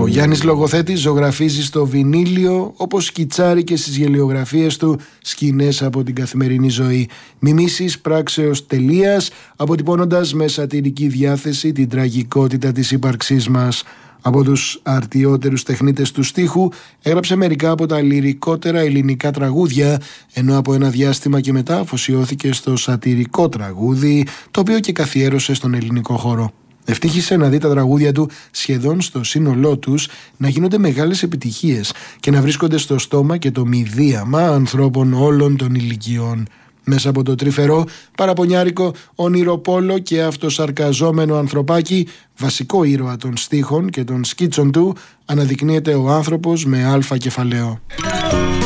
Ο Γιάννης Λογοθέτης ζωγραφίζει στο βινίλιο, όπως σκιτσάρει και στις γελιογραφίες του, σκηνές από την καθημερινή ζωή. Μιμήσεις πράξεως τελείας, αποτυπώνοντας με σατιρική διάθεση την τραγικότητα της ύπαρξής μας. Από τους αρτιότερους τεχνίτες του στίχου έγραψε μερικά από τα λυρικότερα ελληνικά τραγούδια, ενώ από ένα διάστημα και μετά αφοσιώθηκε στο σατιρικό τραγούδι, το οποίο και καθιέρωσε στον ελληνικό χώρο. Ευτύχησε να δει τα τραγούδια του σχεδόν στο σύνολό τους να γίνονται μεγάλες επιτυχίες και να βρίσκονται στο στόμα και το μηδίαμα ανθρώπων όλων των ηλικιών. Μέσα από το τρυφερό, παραπονιάρικο, ονειροπόλο και αυτοσαρκαζόμενο ανθρωπάκι, βασικό ήρωα των στίχων και των σκίτσων του, αναδεικνύεται ο άνθρωπος με αλφα κεφαλαίο.